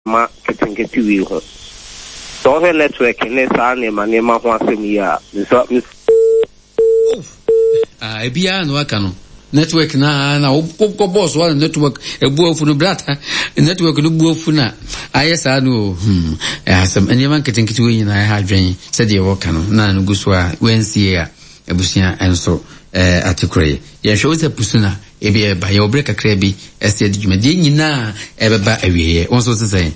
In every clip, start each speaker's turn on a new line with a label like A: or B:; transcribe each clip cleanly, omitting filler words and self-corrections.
A: ma ketingeti wi ho so he network ne sa ne ma ho asemi a so
B: ebia no aka no network na ko boss one network ebu ofu no brata network no bu ofu na ayesa no asem anyama ketingeti wi na ha dwen se de wo ka no na no guso a wensie a ebusia enso atikure ye show se pusuna ebe ba ye obre kakra bi ese de dwumade nyina ebeba awieye won so say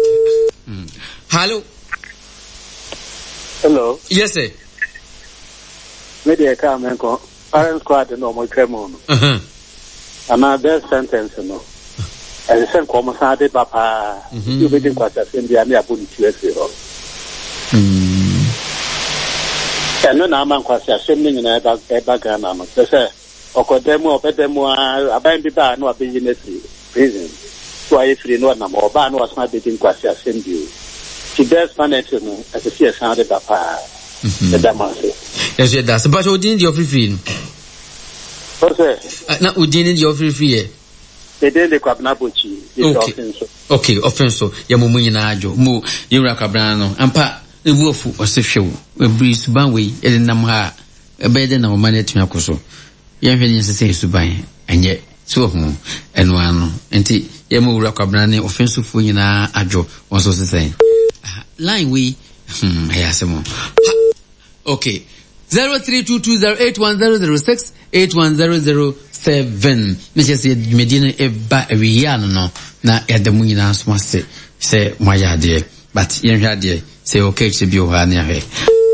B: hello yes sir
C: me de ka men ko parents squad no mo twemo no ana best sentence no and sen ko mo sa de papa you be din kwata sen dia me abuni tiese ro no na man kwasa sen ni na eba Ghana no se okodemu opedemu aban bi ba no abeyi na prison so ayi free no na mo ba no asma be din kwasa sen bi ti best finance no as a fear sound papa da manse
B: yes that's but odin di ofrifri na odin di ofrifri
C: de kwabna bochi
B: okay offenso ya mumu nyina ajo mu yewra kwabna no ampa ebu ofu osehwew ebri suban we edenam ha ebede na omanetu akoso yehwe ni sese suban enye so hu eno ano enti yemu wura kwabna ne offenso fu nyina ajo wonso sese line we ayasemo okay 0322081006 81007 mechese medina eba awiyano no na yadamu nyina so ase se moyade but yehwe say okay to be over near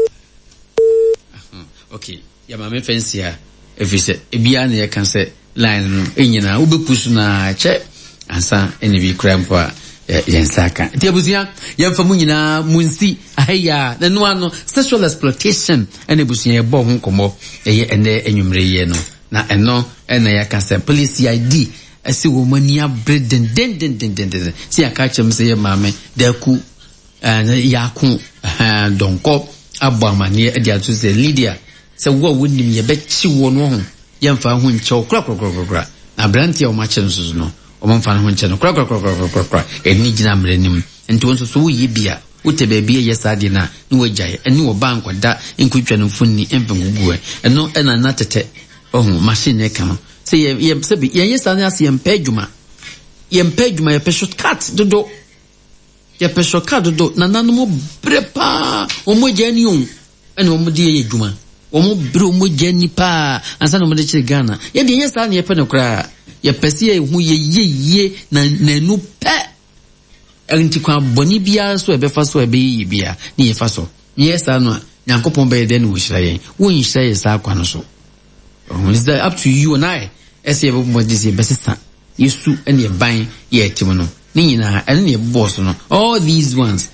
B: okay ya mama fancy ha if you say ebia na you can say line no enyina ube pusu na che ansa ene bi krampa yensaka tiabusia yamfa munyina munsi ahya na no ano sexual exploitation ene busia e bo ho komo eye ene enwumre ye no na eno ene ya ka say police ID asi wo mani abreden den si aka chem say mama daku yaku donko abamani e atu se Lydia se wo wonim ye bechi wo no ho yemfa ho nche kra na branti o ma chen suzu no o ma fa ho nche no kra eni gina mrenim enti won so wo ye bia wo te ba bia yesade na ni wo jaye eni wo bank da enkutwa no funni emfangugu eno ena na tete ohun machine e kan se ye se bi ye yesade as ye mpedwuma ye peshot dodo ya pesho kadodo na nanu brepa omo jani on ene omo die ye dwuma omo bre omo jani pa ansa no mo de chire Ghana ye de yesa na ye pe no kra ye pese ye hu ye na nu pe enti kwa boni bia so ebe fa so ebe yi bia ni ye fa so yesa no Nyankopon be de no hira ye wo hira ye sa kwa no so is that up to you and I ese ye bo dis ye besesa yesu ene ye ban ye tim no Nina and your boss no all these ones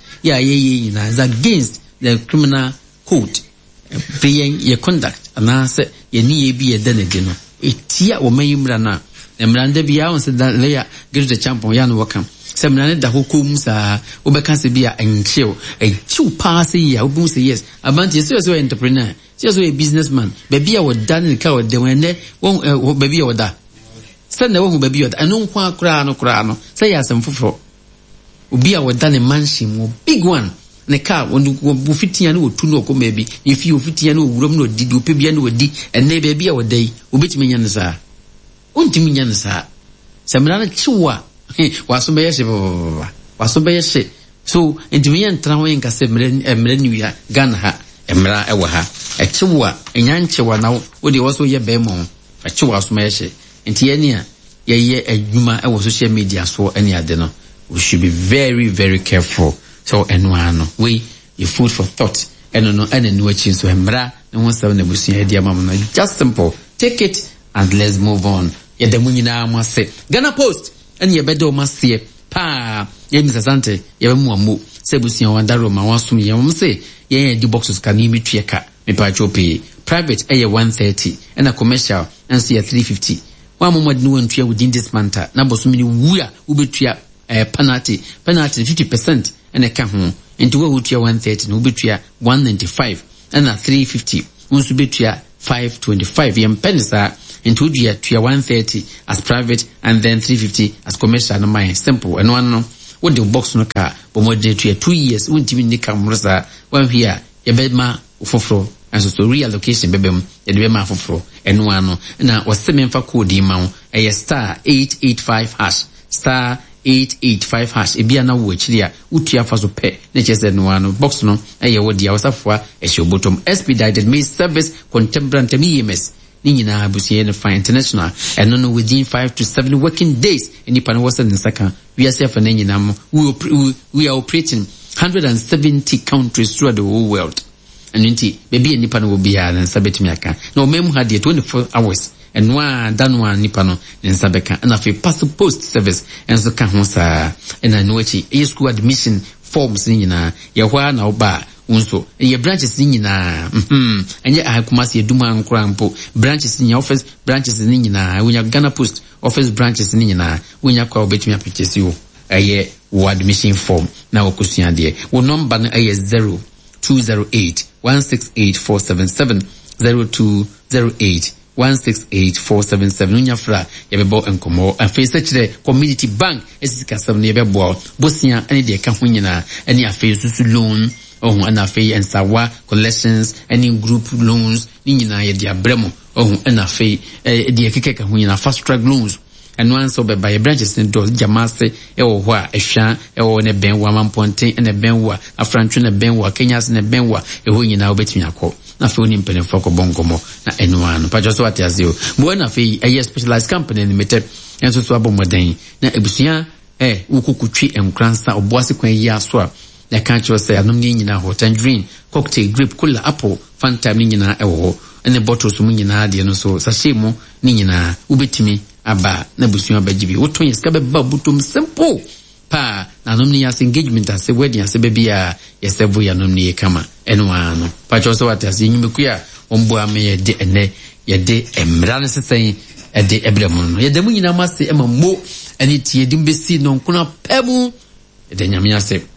B: is against the criminal code paying your conduct and answer ye ni be a denede no etia o mayimra na emrande bia on said that layer get the champion ya no wakam semrane da hokom sa obeka se bia enchew echiw pass ya obu say yes about you so entrepreneur so a businessman baby a dan ka o de wene won baby a da send wo baby yoda eno kwa kra no say yasem foforo obi a woda ne mansion wo big one ne car won wo fitia na otu no ko maybe if you fitia na owuram no didi opebia na wadi enne baby a woda yi obetimi nya ne sa ontimi nya ne sa semra na chiwa waso be yeshe so entimi nya ntra ho enka semra niwia Ghana ha emra ewa ha echiwa enyanchewa na wo de waso ye be mo echiwa so ma yeshe Inti enia ye adwuma e wo social media so eni ade no we should be very very careful so enwano we your food for thought eno achi so embra ne won sabe na busu e dia mam no just simple take it and let's move on ye da munyina amase Ghana Post eni ye bedo masie pa ye misasante ye be muamu se busu wandaro ma wasum ye mum se ye di boxes kan ni mitweka me pa chope private eye 130 and a commercial and see 350 one moment no one tria within this month na boso mini wuya ubetua penalty 50% and a ka ho into we would 130 no ubetua 195 and a 350 unso betua 525 yem penisa into dia 130 as private and then 350 as commercial no my simple and one no what the box no car but more than 2 years won't even nick camera one here your bedma ufofro and so reallocation bebem the bema fofro and one na was semen for code amount a star 885 hash star 885 hash ebia na wo chiri a utua fa so pe na chese no ano box no eye wo dia wasafo a ehye bottom expedited means service contemporary EMS ni nyina abusie no fine international and no within 5 to 7 working days any pan was in second we are safe na nyina we are operating 170 countries throughout the whole world and nti baby any pan will be here and sabetimi aka no mem had 24 hours and one done one nipano in Sabeka and a pass post service and so can hosa and I know it school admission forms in ya na oba unso and your branches in and yet I kumasi duma and crampo branches in your office branches in when you Ghana Post office branches in when you call between pictures you a year admission form now kusia dear well number a 0208 168 477 0208 168-477 Unyafra yabebo enkomo afei the community bank esika sam ne yabebo bosia ene de ka hunyina ene afei susu loan ana afei ensawa collections any group loans nyina ye de abremo ana afei de keke ka hunyina fast track loans and one so by branches in do jamase ho a ehwa ne benwa mamponten ne benwa afrantwe ne benwa kenyas ne benwa nyina obetumi akọ na fe oni mpene foko bongomo na enwano pa joso atiazio mo na fe a specialized company limited enso so abomoden na ebusia ukukutwi enkransa oboase kwan yi aso a na kan cho say anom ni nyina ho tangerine cocktail grape cola apple fanta ni nyina ewo ene bottles mu nyina de no so sachet mu ni nyina ubetimi aba na busia bagibi woton yeska be babutum simple pa na anom ni as engagement as wedding as baby a yesevo ya anom ni kama enwano pa chose what as nyimekuya ombo ame de ene ye de emrane sesen e de eblemu no ye de mu nyina mase emambo ene tie dimbesi no nkuna pemu de nyamia se